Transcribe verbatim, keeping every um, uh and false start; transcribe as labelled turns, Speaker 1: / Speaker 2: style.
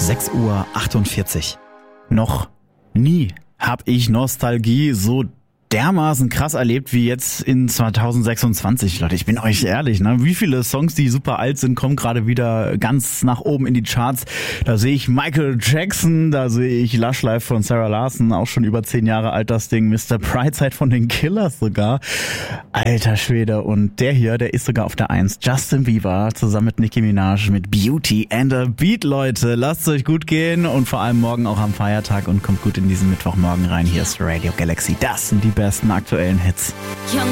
Speaker 1: sechs Uhr achtundvierzig. Noch nie habe ich Nostalgie so dermaßen krass erlebt wie jetzt in zweitausendsechsundzwanzig, Leute. Ich bin euch ehrlich, ne? Wie viele Songs, die super alt sind, kommen gerade wieder ganz nach oben in die Charts. Da sehe ich Michael Jackson, da sehe ich Lush Life von Sarah Larson, auch schon über zehn Jahre alt das Ding. Mister Brightside von den Killers sogar. Alter Schwede. Und der hier, der ist sogar auf der Eins. Justin Bieber zusammen mit Nicki Minaj mit Beauty and a Beat, Leute. Lasst es euch gut gehen und vor allem morgen auch am Feiertag und kommt gut in diesen Mittwochmorgen rein. Hier ist Radio Galaxy. Das sind die besten aktuellen Hits.